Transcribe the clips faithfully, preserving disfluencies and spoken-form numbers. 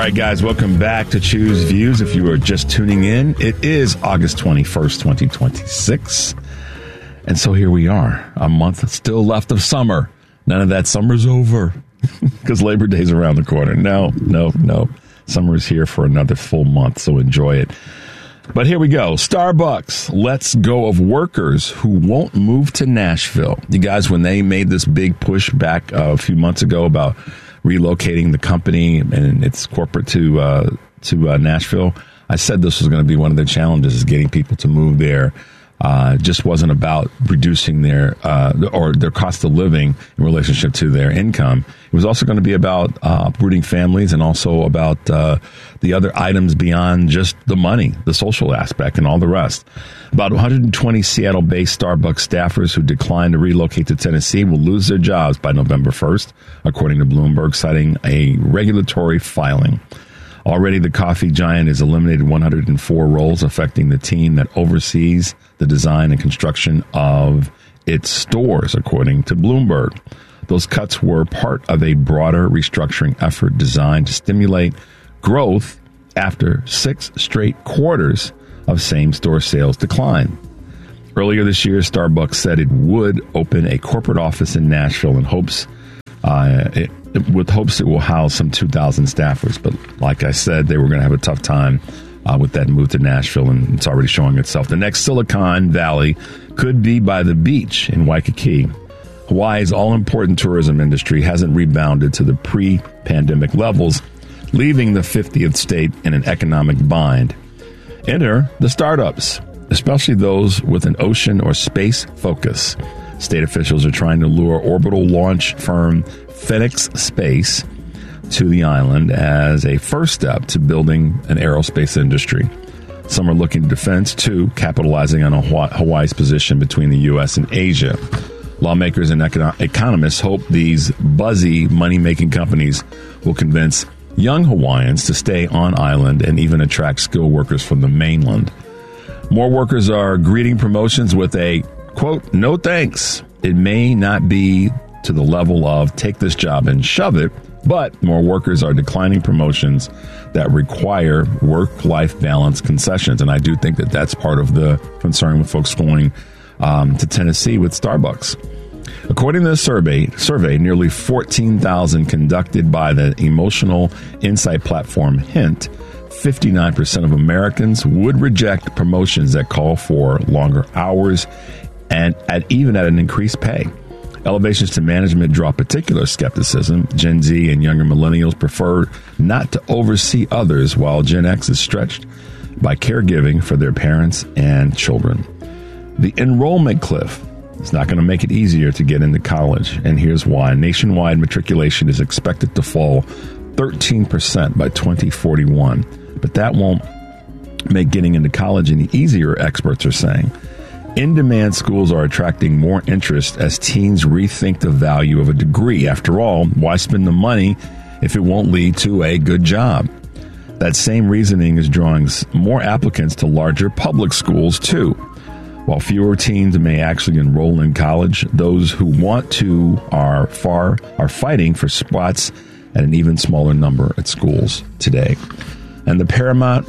right, guys, welcome back to Choose Views. If you are just tuning in, it is August twenty-first, twenty twenty-six. And so here we are, a month still left of summer. None of that summer's over because Labor Day's around the corner. No, no, no. Summer is here for another full month, so enjoy it. But here we go. Starbucks lets go of workers who won't move to Nashville. You guys, when they made this big push back uh, a few months ago about relocating the company and its corporate to uh, to uh, Nashville, I said this was going to be one of their challenges, is getting people to move there. Uh, it just wasn't about reducing their uh, or their cost of living in relationship to their income. It was also going to be about uh, uprooting families and also about uh, the other items beyond just the money, the social aspect, and all the rest. About one hundred twenty Seattle-based Starbucks staffers who declined to relocate to Tennessee will lose their jobs by November first, according to Bloomberg, citing a regulatory filing. Already, the coffee giant has eliminated one hundred four roles, affecting the team that oversees the design and construction of its stores, according to Bloomberg. Those cuts were part of a broader restructuring effort designed to stimulate growth after six straight quarters of same-store sales decline. Earlier this year, Starbucks said it would open a corporate office in Nashville in hopes uh, it, with hopes it will house some two thousand staffers. But like I said, they were going to have a tough time uh, with that move to Nashville, and it's already showing itself. The next Silicon Valley could be by the beach in Waikiki. Hawaii's all-important tourism industry hasn't rebounded to the pre-pandemic levels, leaving the fiftieth state in an economic bind. Enter the startups, especially those with an ocean or space focus. State officials are trying to lure orbital launch firm Phoenix Space to the island as a first step to building an aerospace industry. Some are looking to defense, too, capitalizing on Hawaii's position between the U S and Asia. Lawmakers and econo- economists hope these buzzy, money-making companies will convince young Hawaiians to stay on island and even attract skilled workers from the mainland. More workers are greeting promotions with a, quote, no thanks. It may not be to the level of take this job and shove it, but more workers are declining promotions that require work-life balance concessions. And I do think that that's part of the concern with folks going um, to Tennessee with Starbucks. According to the survey, survey, nearly fourteen thousand conducted by the emotional insight platform Hint, fifty-nine percent of Americans would reject promotions that call for longer hours and at even at an increased pay. Elevations to management draw particular skepticism. Gen Z and younger millennials prefer not to oversee others, while Gen X is stretched by caregiving for their parents and children. The enrollment cliff is not going to make it easier to get into college, and here's why. Nationwide matriculation is expected to fall thirteen percent by twenty forty-one, but that won't make getting into college any easier, experts are saying. In-demand schools are attracting more interest as teens rethink the value of a degree. After all, why spend the money if it won't lead to a good job? That same reasoning is drawing more applicants to larger public schools, too. While fewer teens may actually enroll in college, those who want to are far are fighting for spots at an even smaller number at schools today. And the Paramount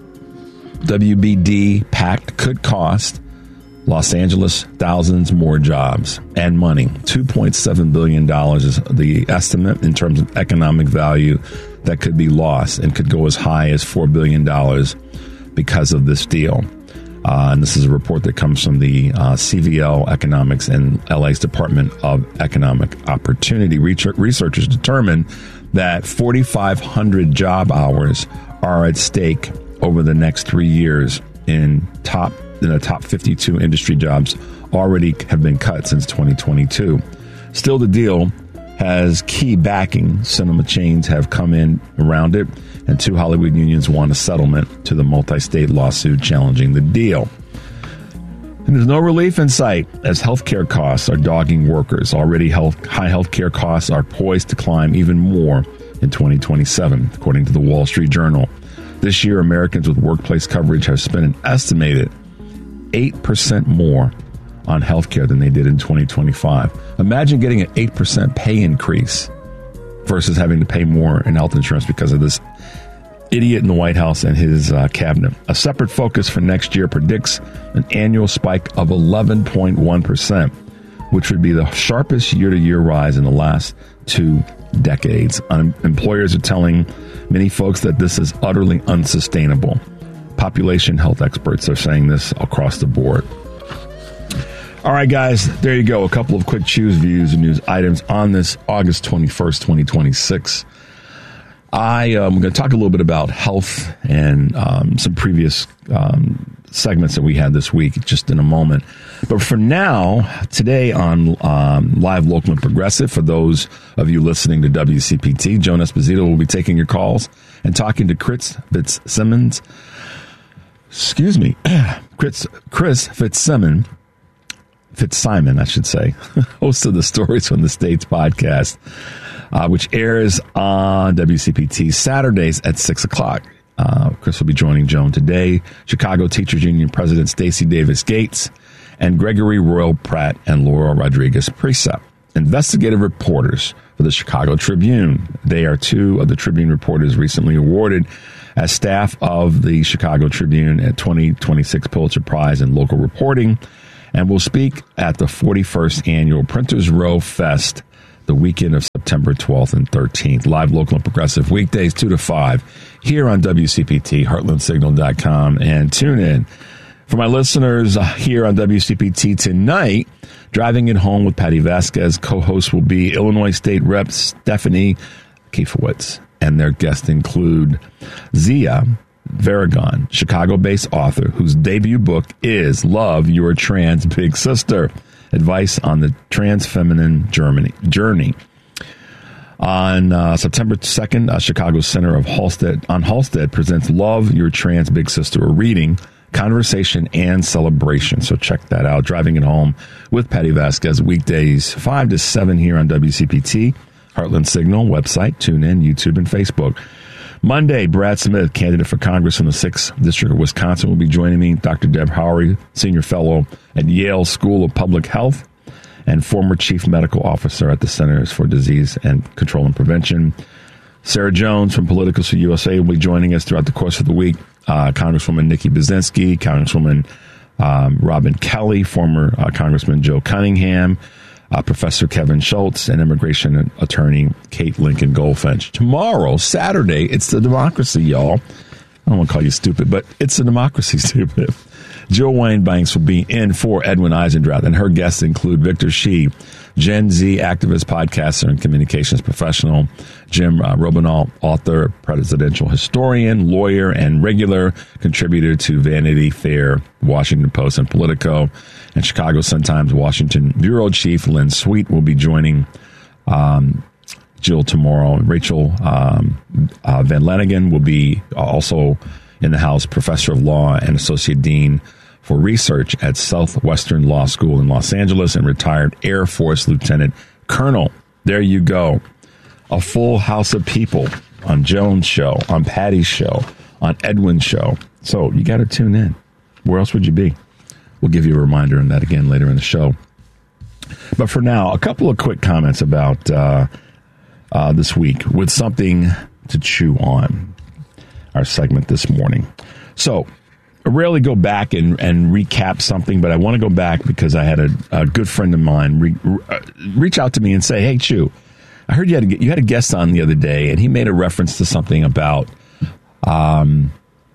W B D pact could cost Los Angeles thousands more jobs and money. two point seven billion dollars is the estimate in terms of economic value that could be lost, and could go as high as four billion dollars because of this deal. Uh, and this is a report that comes from the uh, C V L Economics and L A's Department of Economic Opportunity. Researchers determined that forty-five hundred job hours are at stake over the next three years in top in the top fifty-two industry jobs already have been cut since twenty twenty-two. Still, the deal has key backing. Cinema chains have come in around it, and two Hollywood unions want a settlement to the multi-state lawsuit challenging the deal. And there's no relief in sight as healthcare costs are dogging workers. Already health, high healthcare costs are poised to climb even more in twenty twenty-seven, according to the Wall Street Journal. This year, Americans with workplace coverage have spent an estimated eight percent more on healthcare than they did in twenty twenty-five. Imagine getting an eight percent pay increase versus having to pay more in health insurance because of this idiot in the White House and his uh, cabinet. A separate focus for next year predicts an annual spike of eleven point one percent, which would be the sharpest year-to-year rise in the last two decades. Um, employers are telling many folks that this is utterly unsustainable. Population health experts are saying this across the board. All right, guys, there you go. A couple of quick Choose Views and news items on this August twenty-first, twenty twenty-six. I am um, going to talk a little bit about health and um, some previous um, segments that we had this week just in a moment. But for now, today on um, Live, Local, and Progressive, for those of you listening to W C P T, Joan Esposito will be taking your calls and talking to Chris Fitzsimmons. Excuse me, Chris, Chris Fitzsimmons. Fitzsimon, I should say, host of the Stories from the States podcast, uh, which airs on W C P T Saturdays at six o'clock. Uh, Chris will be joining Joan today. Chicago Teachers Union President Stacey Davis Gates and Gregory Royal Pratt and Laura Rodriguez Precept, investigative reporters for the Chicago Tribune. They are two of the Tribune reporters recently awarded as staff of the Chicago Tribune at twenty twenty-six Pulitzer Prize in Local Reporting, and will speak at the forty-first Annual Printers Row Fest the weekend of September twelfth and thirteenth. Live, Local, and Progressive weekdays two to five here on W C P T, heartland signal dot com, and tune in. For my listeners here on W C P T tonight, Driving It Home with Patty Vasquez, co-host will be Illinois State Rep Stephanie Kiefowitz, and their guests include Zia Varagon, Chicago-based author whose debut book is Love Your Trans Big Sister, Advice on the Trans Feminine Journey. On uh, September second, uh, Chicago Center of Halstead on Halstead presents Love Your Trans Big Sister, a reading, conversation, and celebration. So check that out. Driving It Home with Patty Vasquez, weekdays five to seven here on W C P T, Heartland Signal, website, tune in, YouTube, and Facebook. Monday, Brad Smith, candidate for Congress from the sixth District of Wisconsin, will be joining me. Doctor Deb Howery, Senior Fellow at Yale School of Public Health and former Chief Medical Officer at the Centers for Disease and Control and Prevention. Sarah Jones from Politicals for U S A will be joining us throughout the course of the week. Uh, Congresswoman Nikki Buzinski, Congresswoman um, Robin Kelly, former uh, Congressman Joe Cunningham, Uh, Professor Kevin Schultz, and immigration attorney Kate Lincoln Goldfinch. Tomorrow, Saturday, it's the democracy, y'all. I don't want to call you stupid, but it's a democracy, stupid. Jill Wayne Banks will be in for Edwin Eisendrath, and her guests include Victor Shi, Gen Z activist, podcaster, and communications professional, Jim uh, Robineau, author, presidential historian, lawyer, and regular contributor to Vanity Fair, Washington Post, and Politico, and Chicago Sun-Times Washington bureau chief Lynn Sweet will be joining um, Jill tomorrow. Rachel um, uh, Van Lanigan will be also in the House, professor of law and associate dean for research at Southwestern Law School in Los Angeles, and retired Air Force Lieutenant Colonel. There you go. A full house of people on Joan's show, on Patty's show, on Edwin's show. So you got to tune in. Where else would you be? We'll give you a reminder on that again later in the show. But for now, a couple of quick comments about uh, uh, this week with something to chew on, our segment this morning. So I rarely go back and, and recap something, but I want to go back because I had a, a good friend of mine re, uh, reach out to me and say, hey, Chew, I heard you had, a, you had a guest on the other day, and he made a reference to something about um,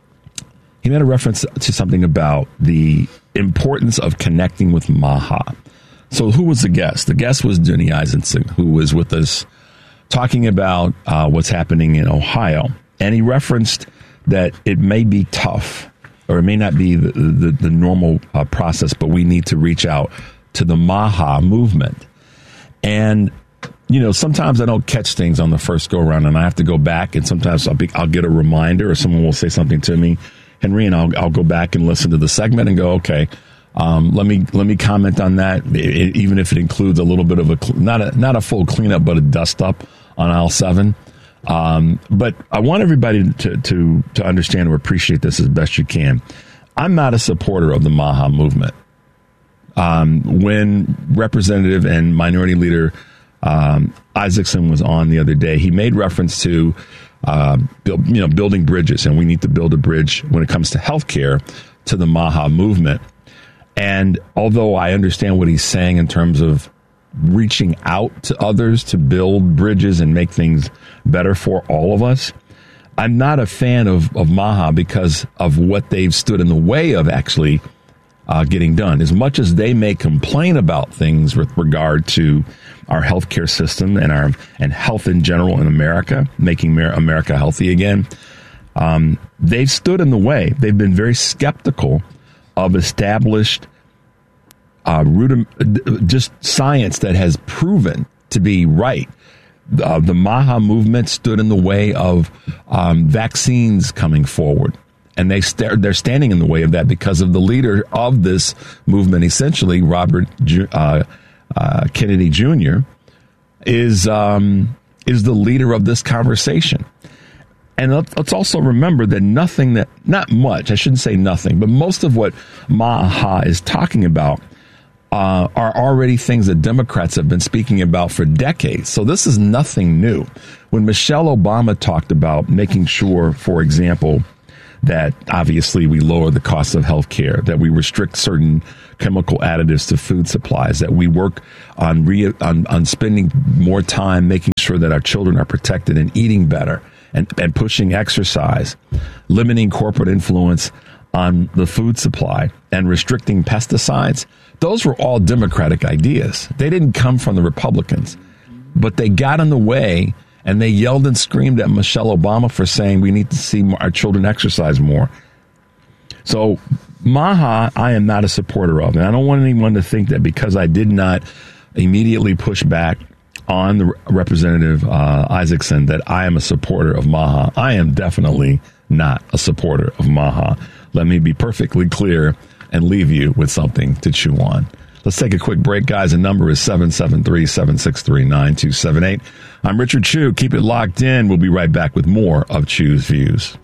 he made a reference to something about the importance of connecting with Maha. So who was the guest? The guest was Dunny Eisenson, who was with us talking about uh, what's happening in Ohio. And he referenced that it may be tough, or it may not be the, the, the normal uh, process, but we need to reach out to the Maha movement. And, you know, sometimes I don't catch things on the first go around, and I have to go back, and sometimes I'll, be, I'll get a reminder, or someone will say something to me, Henry, and I'll, I'll go back and listen to the segment and go, okay, um, let me let me comment on that, it, even if it includes a little bit of a, not a, not a full cleanup, but a dust up on aisle seven. Um, but I want everybody to, to, to understand or appreciate this as best you can. I'm not a supporter of the Maha movement. Um, when Representative and Minority Leader um, Isaacson was on the other day, he made reference to uh, build, you know, building bridges, and we need to build a bridge when it comes to healthcare to the MAHA movement. And although I understand what he's saying in terms of reaching out to others to build bridges and make things better for all of us, I'm not a fan of, of MAHA because of what they've stood in the way of actually uh, getting done. As much as they may complain about things with regard to our healthcare system and our and health in general in America, making America healthy again, um, they've stood in the way. They've been very skeptical of established Uh, rudim- just science that has proven to be right. Uh, the MAHA movement stood in the way of um, vaccines coming forward, and they st- they're standing in the way of that because of the leader of this movement, essentially Robert Ju- uh, uh, Kennedy Junior is um, is the leader of this conversation. And let's also remember that nothing that, not much, I shouldn't say nothing, but most of what MAHA is talking about Uh, are already things that Democrats have been speaking about for decades. So this is nothing new. When Michelle Obama talked about making sure, for example, that obviously we lower the cost of health care, that we restrict certain chemical additives to food supplies, that we work on, re- on, on spending more time making sure that our children are protected and eating better and, and pushing exercise, limiting corporate influence on the food supply and restricting pesticides. Those were all Democratic ideas. They didn't come from the Republicans, but they got in the way and they yelled and screamed at Michelle Obama for saying we need to see our children exercise more. So MAHA, I am not a supporter of, and I don't want anyone to think that because I did not immediately push back on the Representative uh, Isaacson that I am a supporter of MAHA. I am definitely not a supporter of MAHA. Let me be perfectly clear and leave you with something to chew on. Let's take a quick break, guys. The number is seven seven three, seven six three, nine two seven eight. I'm Richard Chew. Keep it locked in. We'll be right back with more of Chew's Views.